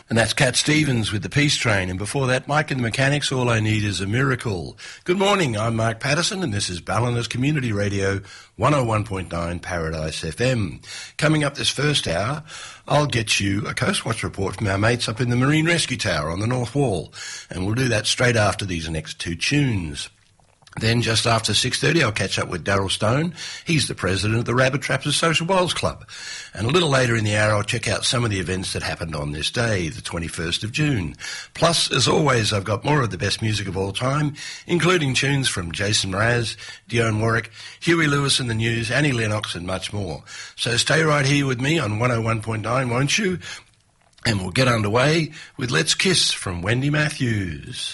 And that's Cat Stevens with the Peace Train. And before that, Mike and the Mechanics, All I Need Is a Miracle. Good morning, I'm Mark Patterson, and this is Balliners Community Radio 101.9 Paradise FM. Coming up this first hour, I'll get you a Coast Watch report from our mates up in the Marine Rescue Tower on the North Wall. And we'll do that straight after these next two tunes. Then just after 6:30, I'll catch up with Darryl Stone. He's the president of the Rabbit Trappers Social Bowls Club. And a little later in the hour, I'll check out some of the events that happened on this day, the 21st of June. Plus, as always, I've got more of the best music of all time, including tunes from Jason Mraz, Dionne Warwick, Huey Lewis and the News, Annie Lennox, and much more. So stay right here with me on 101.9, won't you? And we'll get underway with Let's Kiss from Wendy Matthews.